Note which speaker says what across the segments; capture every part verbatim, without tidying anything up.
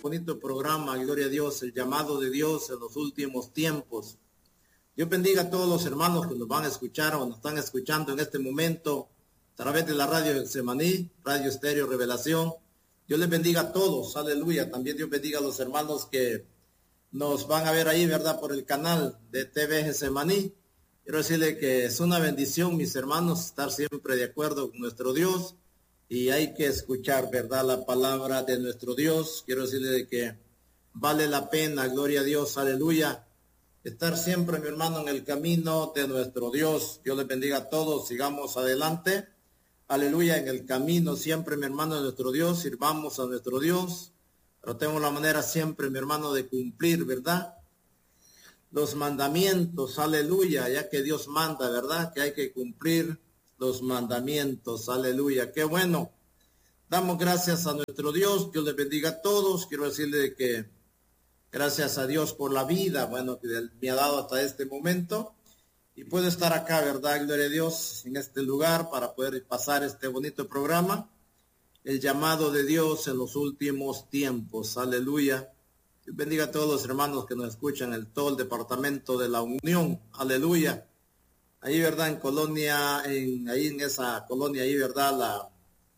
Speaker 1: bonito programa, gloria a Dios, el llamado de Dios en los últimos tiempos. Dios bendiga a todos los hermanos que nos van a escuchar o nos están escuchando en este momento a través de la radio Getsemaní, Radio Estéreo Revelación. Dios les bendiga a todos, aleluya. También Dios bendiga a los hermanos que nos van a ver ahí, ¿verdad? Por el canal de T V Getsemaní. Quiero decirle que es una bendición, mis hermanos, estar siempre de acuerdo con nuestro Dios. Y hay que escuchar, ¿verdad?, la palabra de nuestro Dios. Quiero decirle de que vale la pena, gloria a Dios, aleluya, estar siempre, mi hermano, en el camino de nuestro Dios. Dios les bendiga a todos, sigamos adelante, aleluya, en el camino siempre, mi hermano, de nuestro Dios, sirvamos a nuestro Dios, pero tenemos la manera siempre, mi hermano, de cumplir, ¿verdad?, los mandamientos, aleluya, ya que Dios manda, ¿verdad?, que hay que cumplir los mandamientos, aleluya, qué bueno. Damos gracias a nuestro Dios, Dios les bendiga a todos. Quiero decirle que gracias a Dios por la vida, bueno, que me ha dado hasta este momento, y puedo estar acá, ¿verdad? Gloria a Dios, en este lugar para poder pasar este bonito programa, el llamado de Dios en los últimos tiempos, aleluya. Dios bendiga a todos los hermanos que nos escuchan en todo el departamento de la Unión, aleluya. Ahí, ¿verdad? En Colonia, en, ahí en esa colonia, ahí, ¿verdad? La,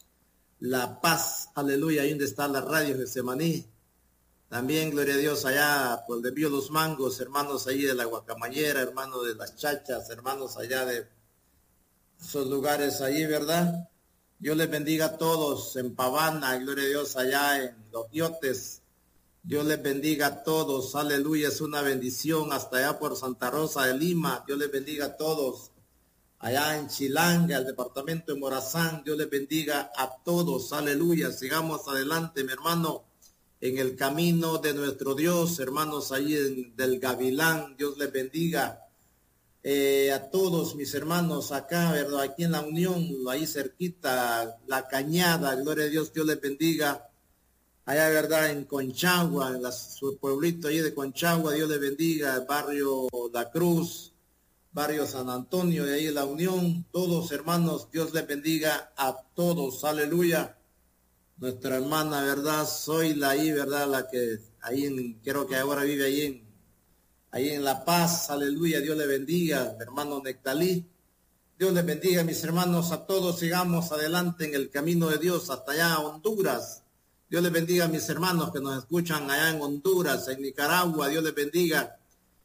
Speaker 1: la Paz, aleluya, ahí donde está la radio Getsemaní. También, gloria a Dios, allá por el de Bío Los Mangos, hermanos ahí de la Guacamayera, hermanos de las Chachas, hermanos allá de esos lugares ahí, ¿verdad? Dios les bendiga a todos en Pavana, gloria a Dios, allá en Los Yotes. Dios les bendiga a todos, aleluya, es una bendición hasta allá por Santa Rosa de Lima. Dios les bendiga a todos, allá en Chilanga, el departamento de Morazán. Dios les bendiga a todos, aleluya. Sigamos adelante, mi hermano, en el camino de nuestro Dios, hermanos ahí en, del Gavilán. Dios les bendiga eh, a todos mis hermanos acá, ¿verdad? Aquí en la Unión, ahí cerquita, La Cañada, gloria a Dios, Dios les bendiga. Allá, ¿verdad? En Conchagua, en la, su pueblito ahí de Conchagua, Dios le bendiga, el barrio La Cruz, barrio San Antonio, de ahí La Unión, todos hermanos, Dios les bendiga a todos, aleluya. Nuestra hermana, ¿verdad? Soy la ahí, ¿verdad? La que ahí, en, creo que ahora vive ahí en, ahí en La Paz, aleluya, Dios le bendiga, hermano Nectalí. Dios les bendiga, mis hermanos, a todos, sigamos adelante en el camino de Dios, hasta allá a Honduras. Dios les bendiga a mis hermanos que nos escuchan allá en Honduras, en Nicaragua. Dios les bendiga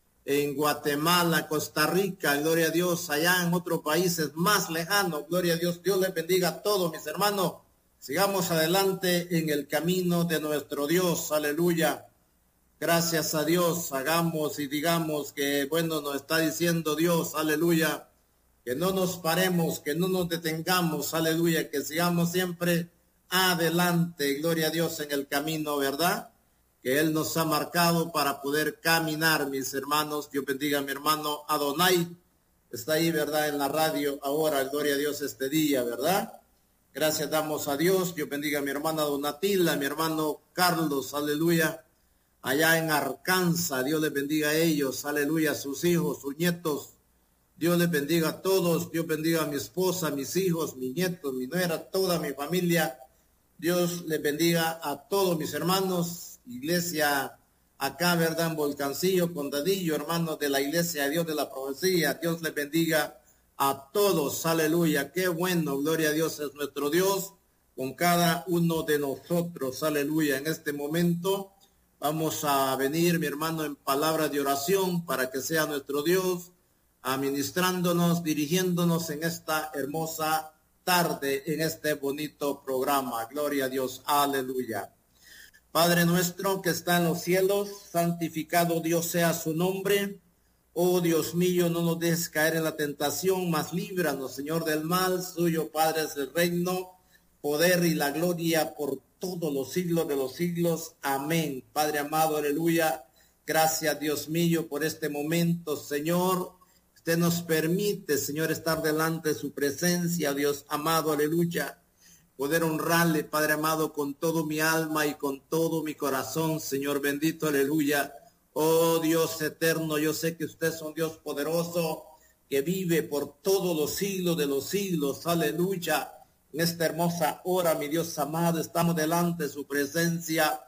Speaker 1: en Guatemala, Costa Rica, gloria a Dios, allá en otros países más lejanos, gloria a Dios. Dios les bendiga a todos mis hermanos. Sigamos adelante en el camino de nuestro Dios, aleluya. Gracias a Dios, hagamos y digamos que, bueno, nos está diciendo Dios, aleluya, que no nos paremos, que no nos detengamos, aleluya, que sigamos siempre adelante, gloria a Dios, en el camino, ¿verdad?, que Él nos ha marcado para poder caminar, mis hermanos. Dios bendiga a mi hermano Adonai, está ahí, ¿verdad?, en la radio ahora, gloria a Dios, este día, ¿verdad? Gracias damos a Dios. Dios bendiga a mi hermana Donatila, a mi hermano Carlos, aleluya, allá en Arkansas. Dios les bendiga a ellos, aleluya, a sus hijos, sus nietos. Dios les bendiga a todos. Dios bendiga a mi esposa, a mis hijos, mis nietos, mi nuera, toda mi familia. Dios les bendiga a todos mis hermanos, iglesia acá, ¿verdad?, en Volcancillo, Condadillo, hermanos de la iglesia de Dios de la profecía. Dios les bendiga a todos, aleluya. Qué bueno, gloria a Dios, es nuestro Dios con cada uno de nosotros, aleluya. En este momento vamos a venir, mi hermano, en palabras de oración para que sea nuestro Dios administrándonos, dirigiéndonos en esta hermosa tarde, en este bonito programa. Gloria a Dios, aleluya. Padre nuestro que está en los cielos, santificado Dios sea su nombre. Oh Dios mío, no nos dejes caer en la tentación, mas líbranos, Señor, del mal. Suyo, Padre, es el reino, poder y la gloria por todos los siglos de los siglos. Amén. Padre amado, aleluya. Gracias, Dios mío, por este momento, Señor. Usted nos permite, Señor, estar delante de su presencia, Dios amado, aleluya. Poder honrarle, Padre amado, con todo mi alma y con todo mi corazón, Señor bendito, aleluya. Oh Dios eterno, yo sé que usted es un Dios poderoso que vive por todos los siglos de los siglos, aleluya. En esta hermosa hora, mi Dios amado, estamos delante de su presencia.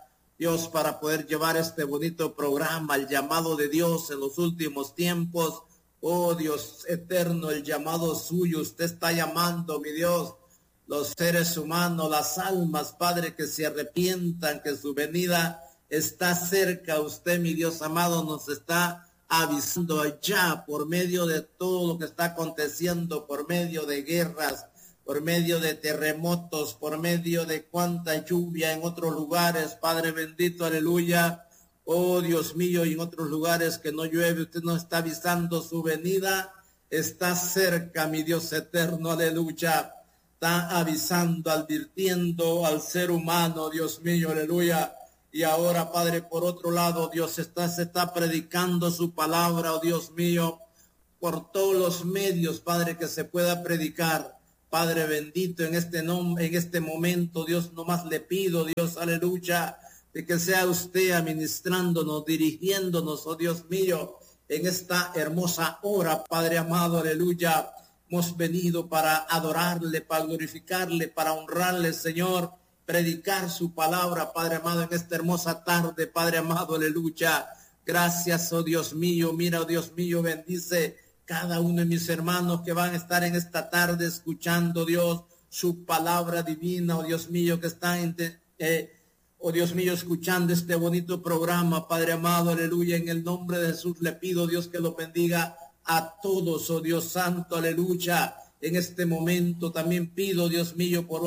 Speaker 1: Dios, para poder llevar este bonito programa, el llamado de Dios en los últimos tiempos. Oh Dios eterno, el llamado suyo, usted está llamando, mi Dios, los seres humanos, las almas, Padre, que se arrepientan, que su venida está cerca. Usted, mi Dios amado, nos está avisando allá por medio de todo lo que está aconteciendo, por medio de guerras, por medio de terremotos, por medio de cuánta lluvia en otros lugares, Padre bendito, aleluya. Oh Dios mío, y en otros lugares que no llueve, usted nos está avisando, su venida está cerca, mi Dios eterno, aleluya. Está avisando, advirtiendo al ser humano, Dios mío, aleluya. Y ahora, Padre, por otro lado, Dios está, se está predicando su palabra, oh Dios mío, por todos los medios, Padre, que se pueda predicar. Padre bendito, en este nombre, en este momento, Dios, nomás le pido, Dios, aleluya, de que sea usted administrándonos, dirigiéndonos, oh Dios mío, en esta hermosa hora, Padre amado, aleluya. Hemos venido para adorarle, para glorificarle, para honrarle, Señor, predicar su palabra, Padre amado, en esta hermosa tarde, Padre amado, aleluya. Gracias, oh Dios mío, mira, oh Dios mío, bendice cada uno de mis hermanos que van a estar en esta tarde escuchando, Dios, su palabra divina, oh Dios mío, que están, eh, oh Dios mío, escuchando este bonito programa, Padre amado, aleluya. En el nombre de Jesús le pido, Dios, que lo bendiga a todos, oh Dios santo, aleluya. En este momento también pido, Dios mío, por,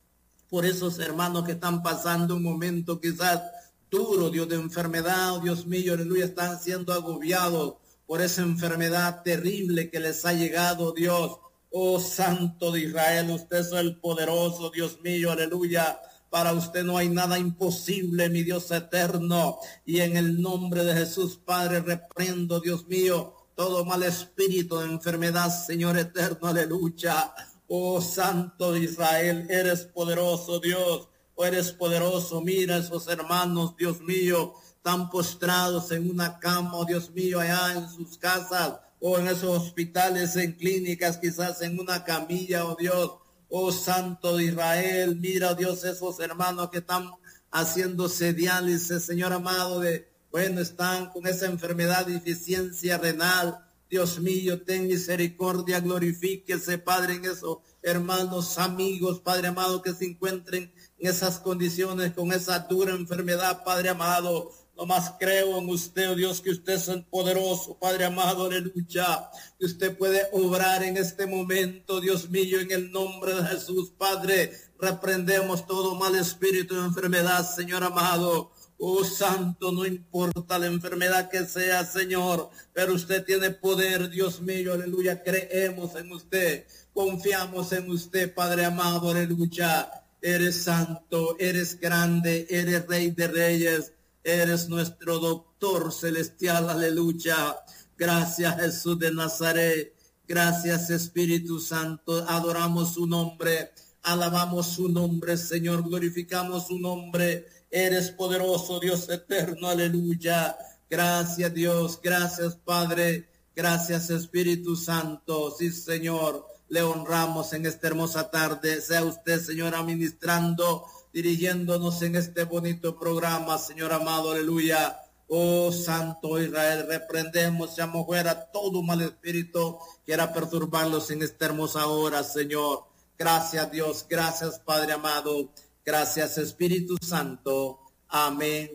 Speaker 1: por esos hermanos que están pasando un momento quizás duro, Dios, de enfermedad, oh Dios mío, aleluya, están siendo agobiados por esa enfermedad terrible que les ha llegado, Dios. Oh Santo de Israel, usted es el poderoso, Dios mío, aleluya. Para usted no hay nada imposible, mi Dios eterno. Y en el nombre de Jesús, Padre, reprendo, Dios mío, todo mal espíritu de enfermedad, Señor eterno, aleluya. Oh Santo de Israel, eres poderoso, Dios. Oh, eres poderoso. Mira esos hermanos, Dios mío, están postrados en una cama, oh Dios mío, allá en sus casas, o en esos hospitales, en clínicas, quizás en una camilla, oh Dios. Oh Santo de Israel, mira, oh Dios, esos hermanos que están haciéndose diálisis, Señor amado, de, bueno, están con esa enfermedad de deficiencia renal. Dios mío, ten misericordia, glorifíquese, Padre, en esos hermanos, amigos, Padre amado, que se encuentren en esas condiciones, con esa dura enfermedad, Padre amado. Nomás creo en usted, oh Dios, que usted es el poderoso, Padre amado, aleluya. Que usted puede obrar en este momento, Dios mío, en el nombre de Jesús, Padre. Reprendemos todo mal espíritu de enfermedad, Señor amado. Oh Santo, no importa la enfermedad que sea, Señor, pero usted tiene poder, Dios mío, aleluya. Creemos en usted, confiamos en usted, Padre amado, aleluya. Eres santo, eres grande, eres Rey de Reyes. Eres nuestro doctor celestial, aleluya. Gracias, Jesús de Nazaret. Gracias, Espíritu Santo. Adoramos su nombre, alabamos su nombre, Señor. Glorificamos su nombre. Eres poderoso, Dios eterno, aleluya. Gracias, Dios. Gracias, Padre. Gracias, Espíritu Santo. Sí, Señor. Le honramos en esta hermosa tarde. Sea usted, Señor, administrando, dirigiéndonos en este bonito programa, Señor amado, aleluya. Oh Santo Israel, reprendemos, echamos fuera todo mal espíritu que quiera perturbarlos en esta hermosa hora, Señor. Gracias, Dios, gracias, Padre amado, gracias, Espíritu Santo. Amén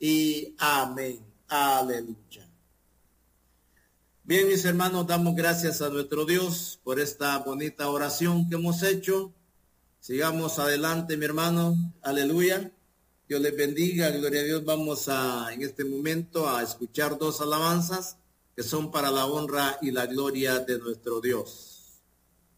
Speaker 1: y amén. Aleluya. Bien, mis hermanos, damos gracias a nuestro Dios por esta bonita oración que hemos hecho. Sigamos adelante, mi hermano. Aleluya. Dios les bendiga. Gloria a Dios. Vamos a, en este momento, a escuchar dos alabanzas que son para la honra y la gloria de nuestro Dios.